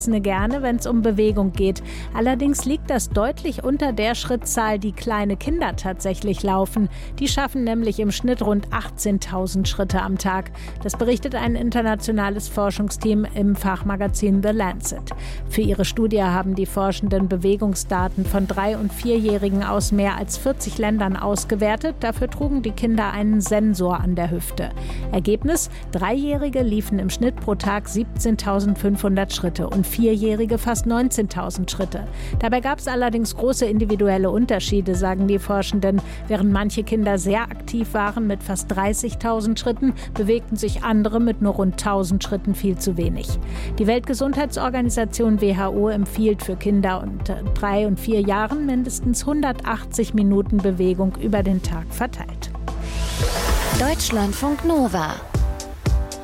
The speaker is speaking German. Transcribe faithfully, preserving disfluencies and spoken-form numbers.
gerne, wenn es um Bewegung geht. Allerdings liegt das deutlich unter der Schrittzahl, die kleine Kinder tatsächlich laufen. Die schaffen nämlich im Schnitt rund achtzehntausend Schritte am Tag. Das berichtet ein internationales Forschungsteam im Fachmagazin The Lancet. Für ihre Studie haben die Forschenden Bewegungsdaten von Drei- und Vierjährigen aus mehr als vierzig Ländern ausgewertet. Dafür trugen die Kinder einen Sensor an der Hüfte. Ergebnis: Dreijährige liefen im Schnitt pro Tag siebzehntausendfünfhundert Schritte und Vierjährige fast neunzehntausend Schritte. Dabei gab es allerdings große individuelle Unterschiede, sagen die Forschenden. Während manche Kinder sehr aktiv waren mit fast dreißigtausend Schritten, bewegten sich andere mit nur rund tausend Schritten viel zu wenig. Die Weltgesundheitsorganisation W H O empfiehlt für Kinder unter drei und vier Jahren mindestens hundertachtzig Minuten Bewegung über den Tag verteilt. Deutschlandfunk Nova